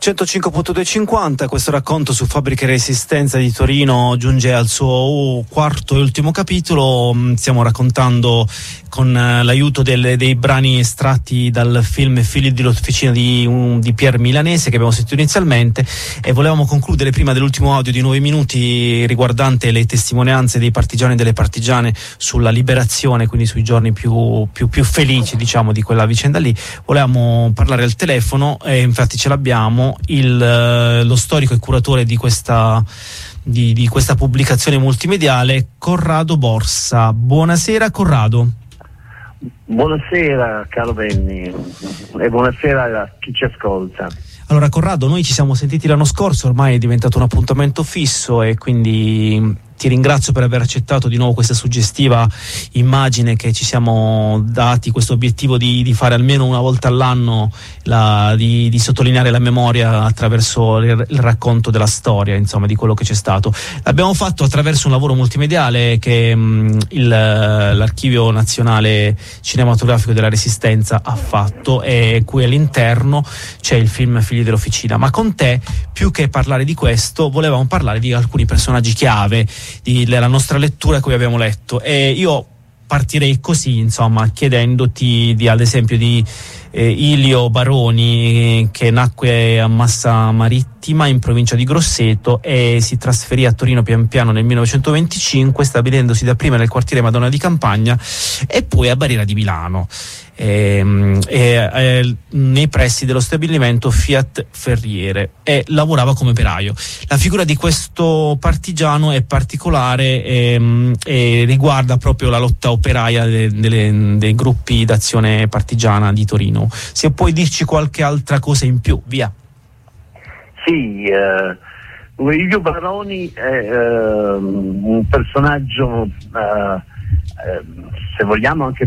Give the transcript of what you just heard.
105.250, questo racconto su Fabbrica e Resistenza di Torino giunge al suo quarto e ultimo capitolo. Stiamo raccontando con l'aiuto dei brani estratti dal film Figli dell'Officina di Pier Milanese che abbiamo sentito inizialmente, e volevamo concludere prima dell'ultimo audio di 9 minuti riguardante le testimonianze dei partigiani e delle partigiane sulla liberazione, quindi sui giorni più felici, diciamo, di quella vicenda lì. Volevamo parlare al telefono e infatti ce l'abbiamo, lo storico e curatore di questa pubblicazione multimediale, Corrado Borsa. Buonasera Corrado. Buonasera caro Benny e buonasera a chi ci ascolta. Allora Corrado, noi ci siamo sentiti l'anno scorso, ormai è diventato un appuntamento fisso e quindi ti ringrazio per aver accettato di nuovo questa suggestiva immagine che ci siamo dati, questo obiettivo di fare almeno una volta all'anno, di sottolineare la memoria attraverso il racconto della storia, insomma, di quello che c'è stato. L'abbiamo fatto attraverso un lavoro multimediale che l'Archivio Nazionale Cinematografico della Resistenza ha fatto, e cui all'interno c'è il film Figli dell'Officina. Ma con te, più che parlare di questo, volevamo parlare di alcuni personaggi chiave della nostra lettura che abbiamo letto, e io partirei così, insomma, chiedendoti ad esempio di Ilio Baroni, che nacque a Massa Marittima in provincia di Grosseto e si trasferì a Torino pian piano nel 1925, stabilendosi dapprima nel quartiere Madonna di Campagna e poi a Barriera di Milano, nei pressi dello stabilimento Fiat Ferriere, e lavorava come operaio. La figura di questo partigiano è particolare e riguarda proprio la lotta operaia dei gruppi d'azione partigiana di Torino. Se puoi dirci qualche altra cosa in più, via. Sì, Ilio Baroni è un personaggio se vogliamo anche